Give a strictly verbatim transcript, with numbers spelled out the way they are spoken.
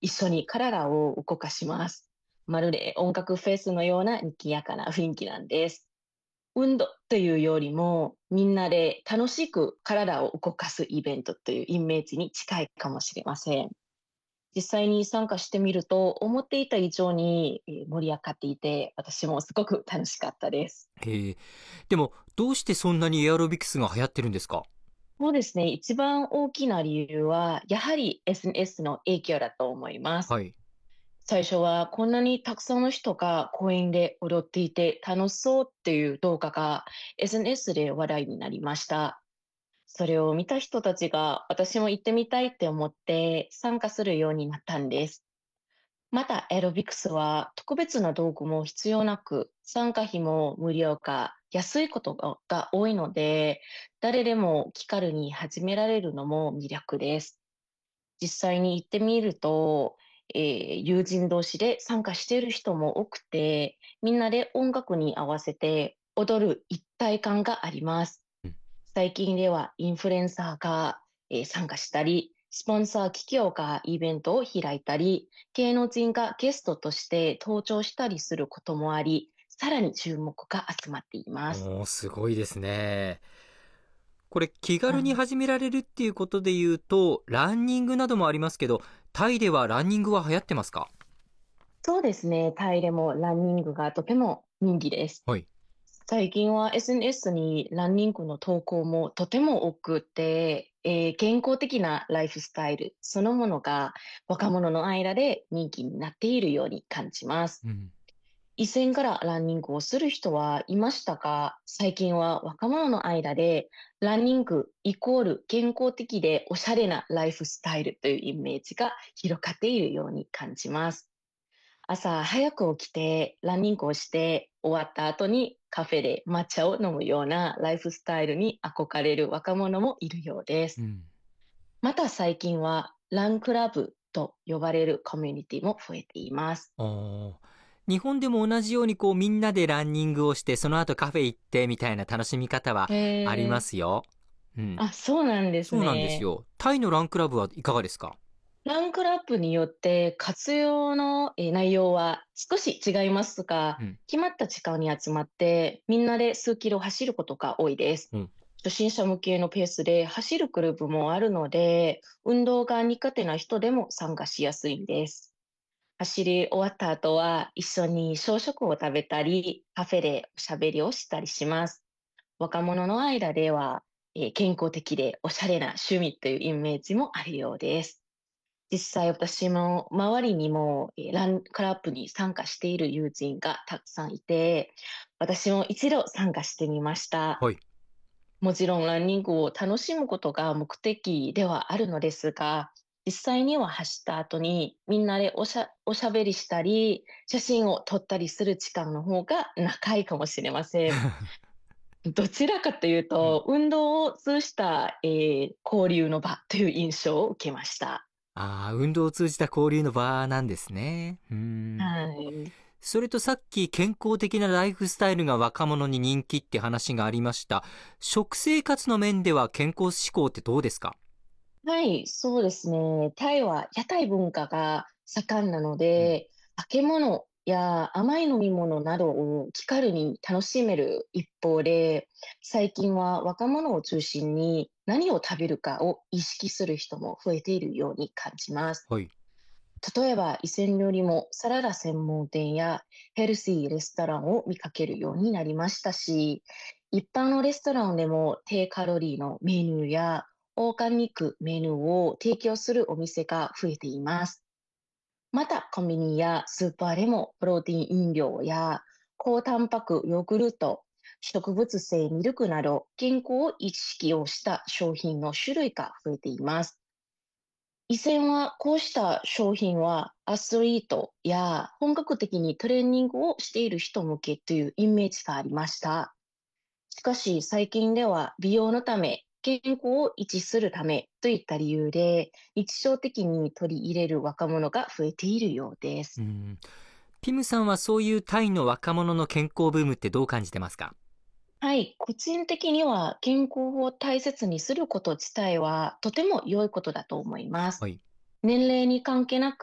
一緒に体を動かします。まるで音楽フェスのような賑やかな雰囲気なんです。運動というよりも、みんなで楽しく体を動かすイベントというイメージに近いかもしれません。実際に参加してみると、思っていた以上にえー盛り上がっていて、私もすごく楽しかったです。 へえ。でも、どうしてそんなにエアロビクスが流行ってるんですか？ そうですね。一番大きな理由は、やはり エスエヌエス の影響だと思います。 はい。 最初はこんなにたくさんの人が公園で踊っていて楽しそうっていう動画が エスエヌエス で話題になりました。それを見た人たちが私も行ってみたいって思って参加するようになったんです。またエアロビクスは特別な道具も必要なく、参加費も無料か安いことがが多いので、誰でも気軽に始められるのも魅力です。実際に行ってみると、えー友人同士で参加している人も多くて、みんなで音楽に合わせて踊る一体感があります。 うん。 最近ではインフルエンサーが、えー参加したり、スポンサー企業がイベントを開いたり、芸能人がゲストとして登場したりすることもあり、さらに注目が集まっています。 おー、すごいですね。これ、気軽にうん、 始められるっていうことで言うと、ランニングなどもありますけど、タイではランニングは流行ってますか？ そうですね。タイでもランニングがとても人気です。 はい。 最近は エスエヌエス にランニングの投稿もとても多くて、えー健康的なライフスタイルそのものが若者の間で人気になっているように感じます。 うん。 以前からランニングをする人はいましたが、最近は若者の間でランニングイコール健康的でおしゃれなライフスタイルというイメージが広がっているように感じます。朝早く起きてランニングをして終わった後にカフェで抹茶を飲むようなライフスタイルに憧れる若者もいるようです。 うん。 また最近はランクラブと呼ばれるコミュニティも増えています。 あー、日本でも同じようにこうみんなでランニングをしてその後カフェ行ってみたいな楽しみ方はへありまえ。 すよ。うん。 あ、そうなんですそうなんですね。 よ。タイのランクラブはいかがですか？ ランクラブによって活用のえー内容は少し違いますが、 うん。 決まった時間に集まってみんなで数キロ走ることが多いです。 うん。 初心者向けのペースで走るグループもあるので、運動が苦手な人でも参加しやすいんです。走り終わった後は一緒に朝食を食べたり、カフェでおしゃべりをしたりします。若者の間では、えー健康的でおしゃれな趣味というイメージもあるようです。実際私も周りにもえーランクラップに参加している友人がたくさんいて、私も一度参加してみました。 はい。 もちろんランニングを楽しむことが目的ではあるのですが、実際には走った後にみんなでおしゃ、おしゃべりしたり、写真を撮ったりする時間の方が長いかもしれません。どちらかといううん。 と、運動を通じた、えー交流の場という印象を受けました。 ああ、運動を通じた交流の場なんですね。うーん。 はい。 それとさっき健康的なライフスタイルが若者に人気って話がありました。食生活の面では健康志向ってどうですか？ はい、そうですね。タイは屋台文化が盛んなのうん。 で、揚げ物や甘い飲み物などを気軽に楽しめる一方で、最近は若者を中心に何を食べるかを意識する人も増えているように感じます。 はい。 例えば、以前よりもサラダ専門店やヘルシーレストランを見かけるようになりましたし、一般のレストランでも低カロリーのメニューやオーガニックメニューを提供するお店が増えています。また、コンビニやスーパーでもプロテイン飲料や高タンパクヨーグルト、植物性ミルクなど健康を意識をした商品の種類が増えています。以前はこうした商品はアスリートや本格的にトレーニングをしている人向けというイメージがありました。しかし最近では美容のため、健康を維持するためといった理由で日常的に取り入れる若者が増えているようです。 うん。ピムさんはそういうタイの若者の健康ブームってどう感じてますか？ はい、個人的には健康を大切にすること自体はとても良いことだと思います。 はい。 年齢に関係なく